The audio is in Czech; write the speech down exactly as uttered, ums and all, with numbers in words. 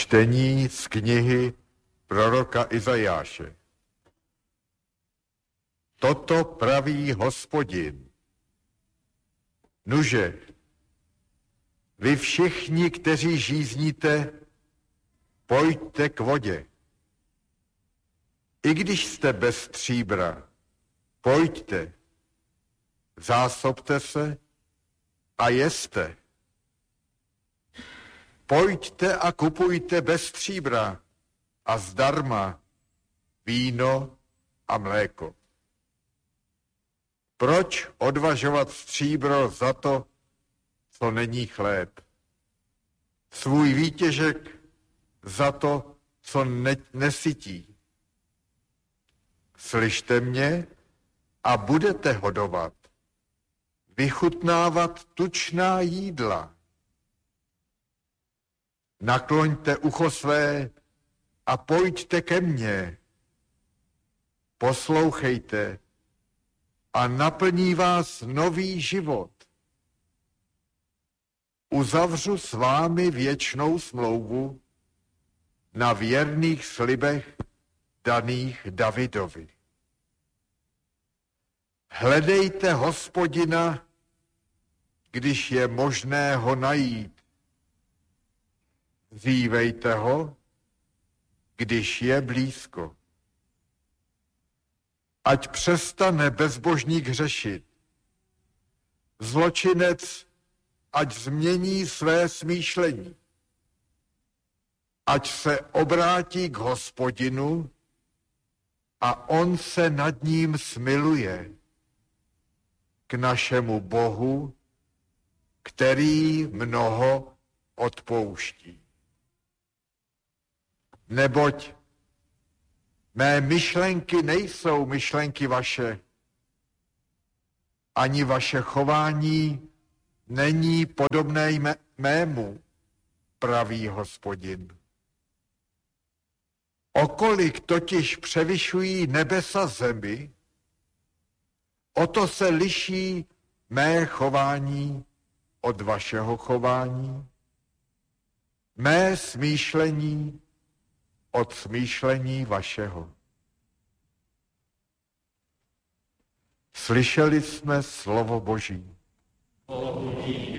Čtení z knihy proroka Izajáše. Toto praví Hospodin. Nuže, vy všichni, kteří žízníte, pojďte k vodě. I když jste bez stříbra, pojďte, zásobte se a jeste. Pojďte a kupujte bez stříbra a zdarma víno a mléko. Proč odvažovat stříbro za to, co není chléb? Svůj výtěžek za to, co ne- nesytí. Slyšte mě a budete hodovat, vychutnávat tučná jídla. Nakloňte ucho své a pojďte ke mně. Poslouchejte a naplní vás nový život. Uzavřu s vámi věčnou smlouvu na věrných slibech daných Davidovi. Hledejte Hospodina, když je možné ho najít. Zívejte ho, když je blízko. Ať přestane bezbožník hřešit. Zločinec, ať změní své smýšlení. Ať se obrátí k Hospodinu a on se nad ním smiluje. K našemu Bohu, který mnoho odpouští. Neboť mé myšlenky nejsou myšlenky vaše, ani vaše chování není podobné jmé, mému, praví Hospodin. Okolik totiž převyšují nebesa zemi, o to se liší mé chování od vašeho chování, mé smýšlení od smýšlení vašeho. Slyšeli jsme slovo Boží. Bohu díky.